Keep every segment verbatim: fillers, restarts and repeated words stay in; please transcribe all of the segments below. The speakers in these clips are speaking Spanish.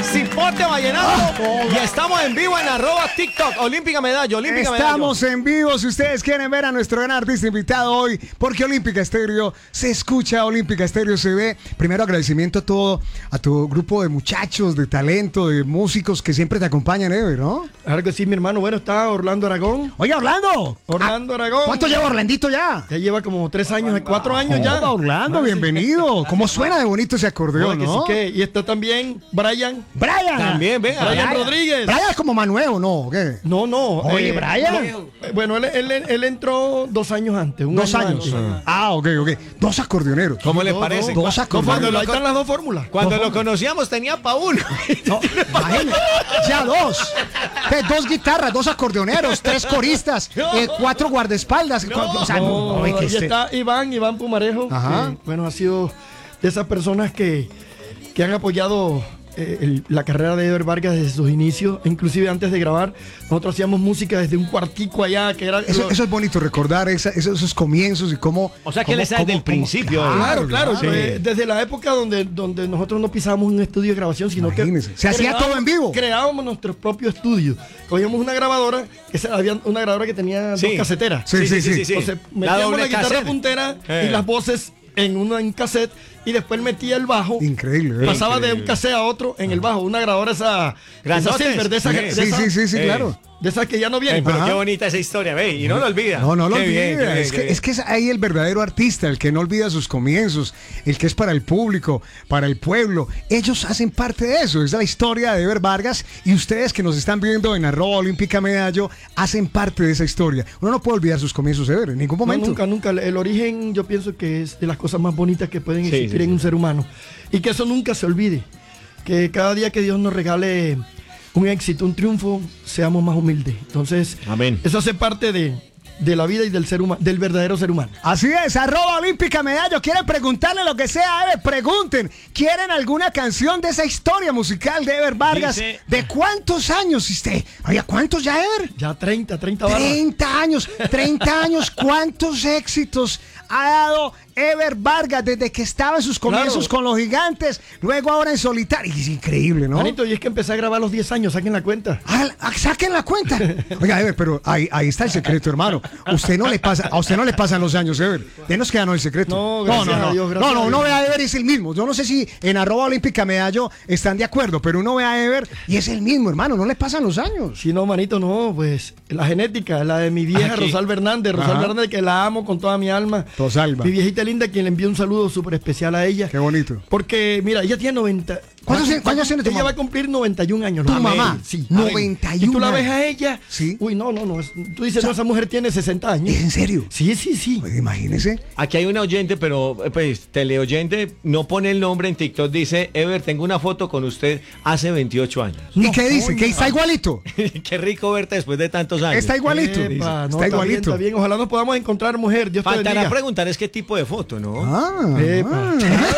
Cipote Vallenato. Y estamos en vivo en arroba TikTok. Olímpica Medallo, Olímpica Medallo. Estamos en vivo. Si ustedes quieren ver a nuestro gran artista invitado hoy, porque Olímpica Estéreo se escucha, Olímpica Estéreo se ve. Primero, agradecimiento a todo, a tu grupo de muchachos, de talento, de músicos que siempre te acompañan, Ever, ¿no? Claro que sí, mi hermano. Bueno, está Orlando Aragón. Oye, Orlando. Orlando Aragón. ¿Cuánto lleva Orlandito ya? Ya lleva como tres años, cuatro años ya. Hola, Orlando, bienvenido. ¿Cómo suena de bonito ese acordeón, Bueno, que no? sí que- y está también Brian. Brian. También, venga. Brian Rodríguez. Brian es como Manuel, ¿o no? ¿O qué? No, no. Oye, eh, Brian. no, eh, bueno, él, él, él entró dos años antes. Un Dos año años. antes. Ah, ok, ok. Dos acordeoneros. ¿Cómo le No, parece? no, Dos Cu- acordeoneros. Cuando, lo, Ahí están las dos fórmulas. cuando Dos lo conocíamos tenía pa' uno. No, imagínate, ya dos. Ve, dos guitarras, dos acordeoneros, tres coristas, eh, cuatro guardaespaldas. O sea, No, no, es que y este- está Iván, Iván Pumarejo, Ajá. que, bueno, ha sido de esas personas que, que han apoyado eh, el- la carrera de Ever Vargas desde sus inicios, inclusive antes de grabar, nosotros hacíamos música desde un cuartico allá, que era... Eso, lo- eso es bonito recordar esa- esos, esos comienzos y cómo. O sea, que cómo- él está desde cómo- el principio. cómo- Claro, claro, claro. eh, desde la época donde, donde nosotros no pisábamos un estudio de grabación, sino Imagínese, que se hacía todo en vivo. Creábamos nuestro propio estudio. Cogíamos una grabadora, que se- había una grabadora que tenía Sí. dos caseteras. Sí, sí, sí. Entonces La metíamos doble la, guitarra cassette. puntera Eh. y las voces en una en cassette y después metía el bajo. Increíble, ¿eh? Pasaba de Increíble. un cassette a otro en el bajo. Una grabadora esa, esa Grandotes. Silver, de esa, Sí. de Sí, esa- sí, sí, sí, Eh. claro. de esas que ya no Ey, vienen. pero Ajá. qué bonita esa historia, ve, y no lo olvida. No, no lo Qué olvida. bien, qué bien, es, qué que, bien. es que es ahí el verdadero artista, el que no olvida sus comienzos, el que es para el público, para el pueblo. Ellos hacen parte de eso. Es la historia de Ever Vargas y ustedes que nos están viendo en arroba Olímpica Medallo hacen parte de esa historia. Uno no puede olvidar sus comienzos, Ever, en ningún No, momento. nunca, nunca. El origen yo pienso que es de las cosas más bonitas que pueden Sí, existir sí, en sí. un ser humano. Y que eso nunca se olvide. Que cada día que Dios nos regale un éxito, un triunfo, seamos más humildes. Entonces, Amén. eso hace parte de, de la vida y del ser humano, del verdadero ser humano. Así es, arroba Olímpica Medallo. ¿Quieren preguntarle lo que sea a Ever? Pregunten. ¿Quieren alguna canción de esa historia musical de Ever Vargas? Dice- ¿De cuántos años usted? Oiga, ¿cuántos ya, Ever? Ya treinta, treinta barras. treinta años, treinta años. ¿Cuántos éxitos ha dado Ever Vargas desde que estaba en sus comienzos Claro. con los Gigantes? Luego ahora en solitario. Y es increíble, ¿no? Manito, y es que empecé a grabar a los diez años, saquen la cuenta. Ah, ah, saquen la cuenta. Oiga, Ever, pero ahí, ahí está el secreto, hermano. Usted no le pasa, a usted no le pasan los años, Ever. Denos que ganó el secreto. No, gracias no, no, a Dios, gracias no, no, a uno Dios. ve a Ever y es el mismo. Yo no sé si en arroba Olímpica Medallo están de acuerdo, pero uno ve a Ever y es el mismo, hermano. No le pasan los años. Si no, manito, no, pues la genética, la de mi vieja Aquí. Rosalba Hernández, Rosalba Ajá. Hernández, que la amo con toda mi alma. Rosalba. Mi viejita linda, quien le envió un saludo súper especial a ella. Qué bonito. Porque, mira, ella tiene noventa. ¿Cuántos va- años- cuántos tiene tu Ella mamá? va a cumplir noventa y un años. ¿Tu Amén. mamá? Sí. noventa y Y tú uno la ves años. a ella. Sí. Uy, no, no, no. es- Tú dices, no, esa mujer tiene sesenta años. ¿Es en serio? Sí, sí, sí. Pues imagínese. Aquí hay una oyente, pero eh, pues teleoyente, no pone el nombre en TikTok, dice, Ever, tengo una foto con usted hace veintiocho años. ¿Y No, qué dice? coño. ¿Que está igualito? Qué rico verte después de tantos años. Está igualito. Epa, no, está está bien, igualito. está bien. Ojalá nos podamos encontrar, mujer. Dios te Faltará bendiga. preguntar es qué tipo de foto, ¿no? Ah, Epa.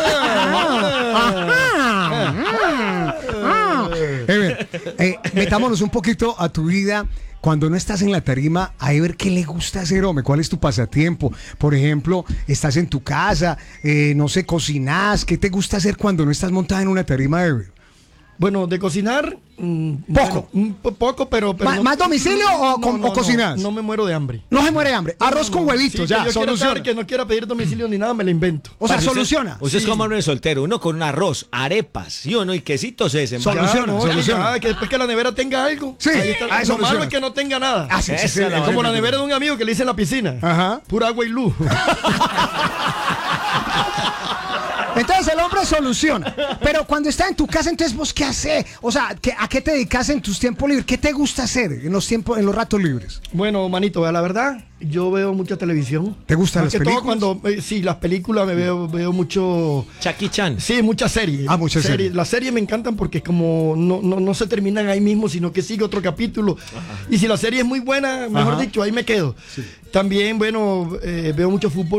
ah. Ever, eh, metámonos un poquito a tu vida. Cuando no estás en la tarima, a ver qué le gusta hacer, hombre. ¿Cuál es tu pasatiempo? Por ejemplo, estás en tu casa, eh, no sé, cocinas. ¿Qué te gusta hacer cuando no estás montada en una tarima, Ever? Bueno, de cocinar. mm, Poco. bueno, un po- poco, pero. pero ¿Más- más domicilio o con- o cocinas? No, me muero de hambre. No se muere de hambre. Arroz con huevitos, Sí, ya, que yo quiera soluciona. estar, que no quiera pedir domicilio ni nada, me lo invento. O sea, Parce, usted- soluciona. Usted es como un soltero, uno con un arroz, arepas, ¿sí o no? Y quesitos ese. Solu- man. Soluciona, no, soluciona. ya, que después que la nevera tenga algo. Sí, Ahí está. ah, Lo soluciona. malo es que no tenga nada. Ah, sí, sí, Esa sí, es la sí, Como sí. la nevera de un amigo que le hice en la piscina. Ajá. Pura agua y luz. Entonces el hombre soluciona. Pero cuando está en tu casa, entonces vos qué haces? O sea, ¿qué- ¿a qué te dedicas en tus tiempos libres? ¿Qué te gusta hacer en los tiempos, en los ratos libres? Bueno, manito, la verdad, yo veo mucha televisión. ¿Te gustan Más las que todo películas? cuando, eh, sí, las películas me veo, veo mucho. Chucky Chan. Sí, muchas series. Ah, muchas series. Las series me encantan porque como no, no, no se terminan ahí mismo, sino que sigue otro capítulo. Y si la serie es muy buena, mejor Ajá. dicho, ahí me quedo. También, bueno, eh, veo mucho fútbol.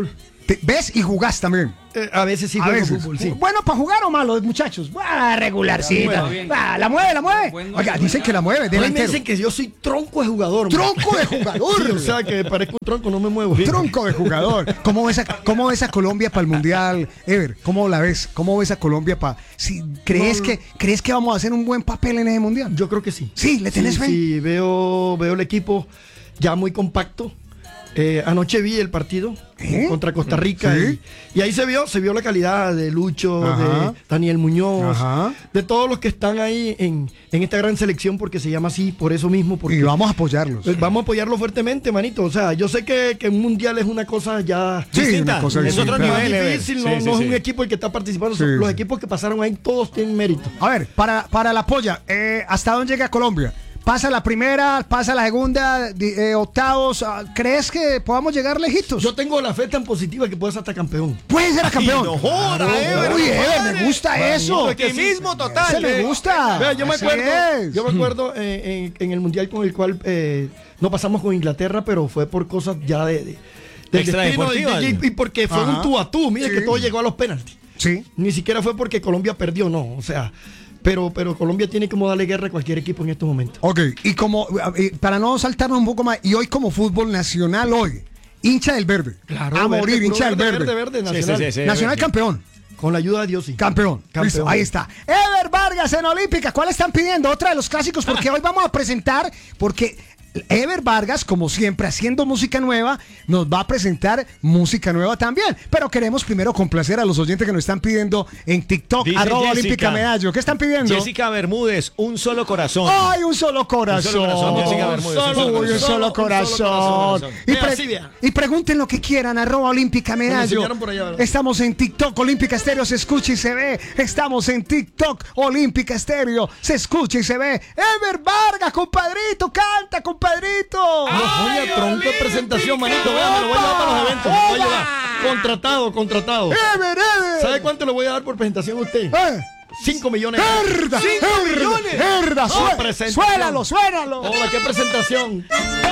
Te- ¿Ves? Y jugás también. Eh, a veces sí A juego veces. fútbol, sí. Bueno, para jugar o malo, muchachos. Ah, regularcita. Ah, la mueve, la mueve. Oiga, dicen que la mueve, A mí me delantero. dicen que yo soy tronco de jugador. man. Tronco de jugador. Sí, o sea, que parezco un tronco, no me muevo. Tronco de jugador. ¿Cómo ves a, cómo ves a Colombia para el Mundial, Ever? ¿Cómo la ves? ¿Cómo ves a Colombia para... Si, ¿crees, No, que, ¿Crees que vamos a hacer un buen papel en ese Mundial? Yo creo que sí. Sí, ¿le tenés sí, fe? Sí, veo, veo el equipo ya muy compacto. Eh, anoche vi el partido ¿Eh? contra Costa Rica Sí. y, y ahí se vio, se vio la calidad de Lucho, Ajá. de Daniel Muñoz, Ajá. de todos los que están ahí en, en esta gran selección, porque se llama así, por eso mismo, porque Y vamos a apoyarlos. pues, vamos a apoyarlo fuertemente, manito. O sea, yo sé que, que un mundial es una cosa ya Sí, distinta. una cosa Es distinta. otro nivel, Ever. difícil, Sí, no, sí, no sí. es un equipo el que está participando, Sí, los sí. equipos que pasaron ahí todos tienen mérito. A ver, para, para la polla, eh, ¿hasta dónde llega Colombia? ¿Pasa la primera, pasa la segunda, di- eh, octavos? ah, ¿Crees que podamos llegar lejitos? Yo tengo la fe tan positiva que puedo ser hasta campeón. Puede ser a campeón. no joda, Claro. Ever, Uy, Ever, compadre. me gusta eso. Optimismo total. Ese me eh. gusta. Vea, yo me Así acuerdo, es. yo me acuerdo eh, en, en el mundial con el cual eh, no pasamos con Inglaterra, pero fue por cosas ya de, de del Extradeportivas. destino, y, y porque fue Ajá. un tú a tú. Mire Sí. que todo llegó a los penaltis. Sí. Ni siquiera fue porque Colombia perdió, no. O sea, pero, pero Colombia tiene como darle guerra a cualquier equipo en estos momentos. Ok, y como, eh, para no saltarnos un poco más, y hoy como fútbol nacional, hoy, hincha del verde. Claro, a morir, verde, hincha del puro verde. verde, verde, Sí, nacional. sí, sí, sí. Nacional Ever, sí. campeón. Con la ayuda de Dios, sí. Campeón. Campeón. Listo, ahí está. Ever Vargas en Olímpica. ¿Cuál están pidiendo? Otra de los clásicos, porque hoy vamos a presentar, porque Ever Vargas, como siempre, haciendo música nueva, nos va a presentar música nueva también. Pero queremos primero complacer a los oyentes que nos están pidiendo en TikTok, Dice arroba Jessica. Olímpica Medallo. ¿Qué están pidiendo? Jessica Bermúdez, un solo corazón. ¡Ay, un solo corazón! Un solo corazón, Jessica Bermúdez, un solo Uy, un corazón. solo Un corazón. solo corazón. Y, Vea, pre- sí, vea. y pregunten lo que quieran, arroba Olímpica Medallo. enseñaron por allá, ¿verdad? Estamos en TikTok, Olímpica Estéreo se escucha y se ve. Estamos en TikTok, Olímpica Estéreo se escucha y se ve. Ever Vargas, compadrito, canta, compadrito. No, oye, tronco de presentación, manito. Vea, me lo voy a llevar para los eventos. me lo voy a llevar. Contratado, contratado. Ever, Ever. ¿Sabe cuánto le voy a dar por presentación a usted? Eh. Cinco millones. ¡Herda! ¡Cinco ¡Herda! millones! ¡Herda! No, Sué- presentación. ¡Suénalo, suénalo! Hola, qué presentación.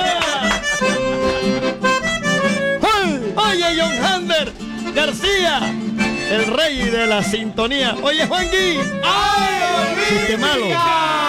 ¡Ay! Oye, John Hander García, el rey de la sintonía. Oye, Juan Gui. ¡Ay, malo!